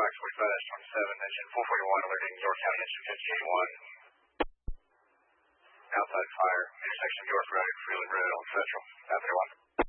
Fox 45-27, engine 441 alerting York County, engine 5081. Outside fire, intersection of York Road, Freeland Road on Central, Avenue 1.